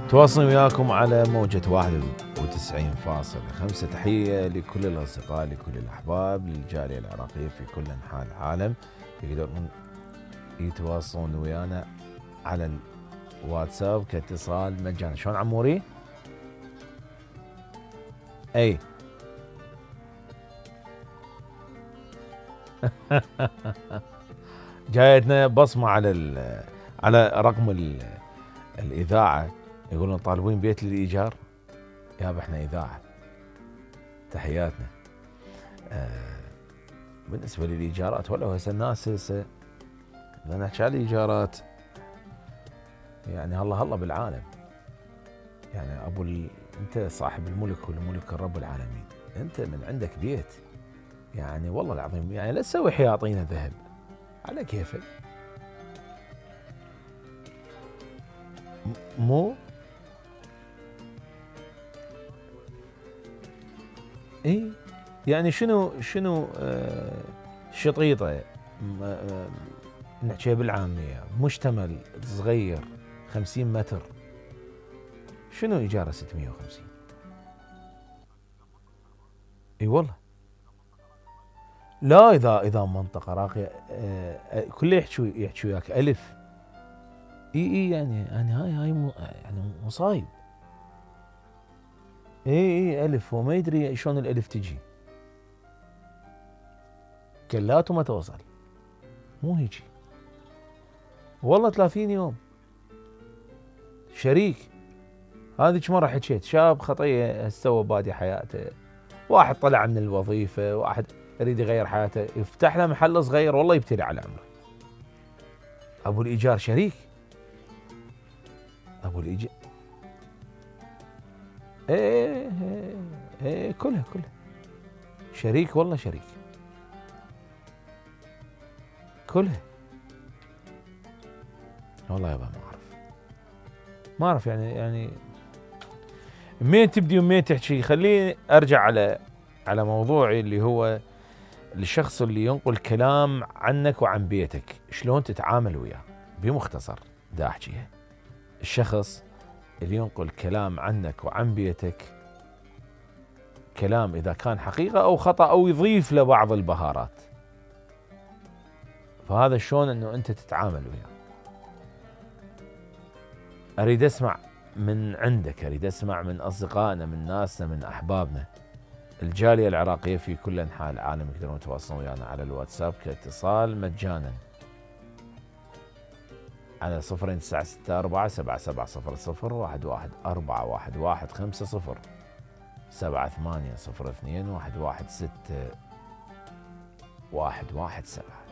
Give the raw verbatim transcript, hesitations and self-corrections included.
تواصل وياكم على موجة واحد وتسعين فاصل خمسة. تحية لكل الأصدقاء، لكل الأحباب، للجالية العراقية في كل أنحاء العالم. يقدرون يتواصلون ويانا على الواتساب كاتصال مجاني. شلون عموري؟ أي جايتنا بصمة على على رقم الإذاعة، يقولون طالبين بيت للإيجار. يابا احنا إذاعة. تحياتنا. آه بالنسبة للإيجارات ولا هسه الناس هسه بدنا نحكي على الإيجارات، يعني هلا هلا بالعالم، يعني أبو ال... أنت صاحب الملك والملك رب العالمين، أنت من عندك بيت، يعني والله العظيم يعني لا تسوي حياطينه ذهب على كيفك. مو اي يعني شنو شنو آه شطيطه آه نحكي بالعاميه، مشتمل صغير خمسين متر، شنو ايجاره ستمية وخمسين؟ اي والله. لا اذا اذا منطقه راقيه آه كله يحكي يحكي وياك الف. اي اي يعني يعني هاي هاي يعني مصايب. اي اي الف، وما يدري شلون الالف تجي، كلات وما توصل، مو هيجي والله. ثلاثين يوم شريك. هذيك مرة حكيت شاب خطية سوى بادي حياته، واحد طلع من الوظيفة، واحد يريد يغير حياته، يفتح له محل صغير والله يبتلي على عمره. ابو الايجار شريك. ابو الايجار ايه ايه ايه كلها كلها شريك والله شريك كلها. والله يابا ما اعرف ما اعرف يعني يعني منين تبدي ومنين تحكي. خليني ارجع على على موضوعي اللي هو الشخص اللي ينقل كلام عنك وعن بيتك، شلون تتعامل وياه. بمختصر دا احكيها، الشخص اللي ينقل كلام عنك وعن بيتك، كلام اذا كان حقيقة او خطأ او يضيف له بعض البهارات، فهذا شلون انه انت تتعامل وياه. اريد اسمع من عندك، اريد اسمع من اصدقائنا، من ناسنا، من احبابنا، الجالية العراقية في كل انحاء العالم. يقدرون يتواصلون ويانا على الواتساب كاتصال مجانا على صفرين تسعة ستة أربعة سبعة سبعة صفر صفر واحد واحد أربعة واحد واحد خمسة صفر سبعة ثمانية صفر اثنين واحد واحد ستة واحد واحد سبعة.